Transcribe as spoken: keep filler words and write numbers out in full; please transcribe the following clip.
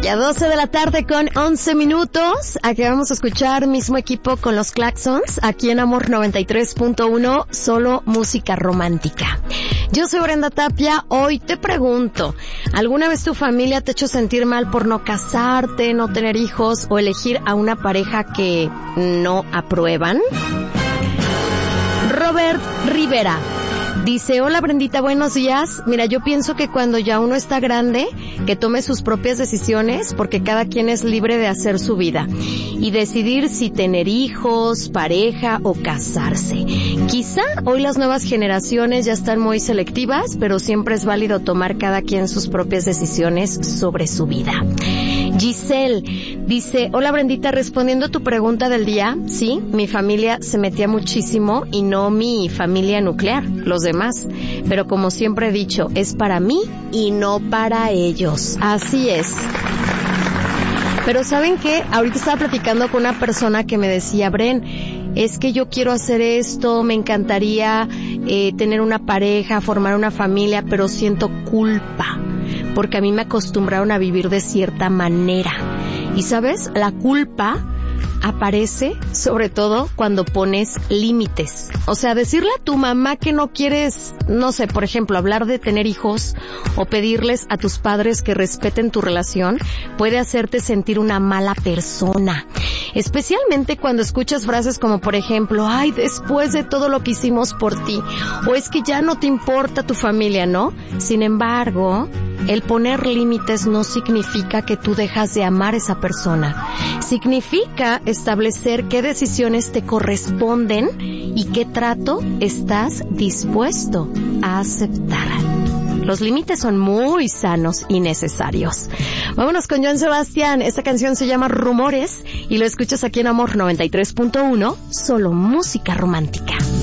Ya doce de la tarde con once minutos. Aquí vamos a escuchar mismo equipo con los Claxons. Aquí en Amor noventa y tres punto uno, solo música romántica. Yo soy Brenda Tapia. Hoy te pregunto, ¿alguna vez tu familia te ha hecho sentir mal por no casarte, no tener hijos o elegir a una pareja que no aprueban? Robert Rivera dice, hola Brendita, buenos días. Mira, yo pienso que cuando ya uno está grande, que tome sus propias decisiones, porque cada quien es libre de hacer su vida y decidir si tener hijos, pareja o casarse. Quizá hoy las nuevas generaciones ya están muy selectivas, pero siempre es válido tomar cada quien sus propias decisiones sobre su vida. Giselle dice, hola Brendita, respondiendo a tu pregunta del día, sí, mi familia se metía muchísimo y no mi familia nuclear, los demás, pero como siempre he dicho, es para mí y no para ellos. Así es. Pero ¿saben qué? Ahorita estaba platicando con una persona que me decía, Bren, es que yo quiero hacer esto, me encantaría eh, tener una pareja, formar una familia, pero siento culpa, porque a mí me acostumbraron a vivir de cierta manera. Y ¿sabes? La culpa aparece sobre todo cuando pones límites. O sea, decirle a tu mamá que no quieres, no sé, por ejemplo, hablar de tener hijos o pedirles a tus padres que respeten tu relación puede hacerte sentir una mala persona. Especialmente cuando escuchas frases como, por ejemplo, ay, después de todo lo que hicimos por ti, o es que ya no te importa tu familia, ¿no? Sin embargo, el poner límites no significa que tú dejas de amar a esa persona. Significa establecer qué decisiones te corresponden y qué trato estás dispuesto a aceptar. Los límites son muy sanos y necesarios. Vámonos con Joan Sebastián. Esta canción se llama Rumores y lo escuchas aquí en Amor noventa y tres punto uno, solo música romántica.